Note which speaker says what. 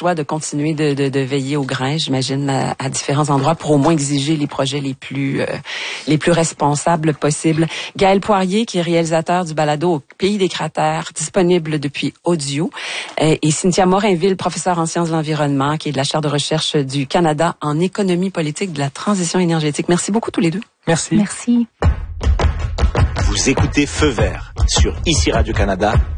Speaker 1: choix de continuer de veiller au grain, j'imagine, à différents endroits pour au moins exiger les projets les plus responsables possibles. Gaël Poirier, qui est réalisateur du balado Au Pays des cratères, disponible depuis audio, et Cynthia Morinville, professeure en sciences de l'environnement, qui est de la chaire de recherche du Canada en économie politique de la transition énergétique. Merci beaucoup tous les deux.
Speaker 2: Merci.
Speaker 3: Merci.
Speaker 4: Vous écoutez Feu vert sur ICI Radio-Canada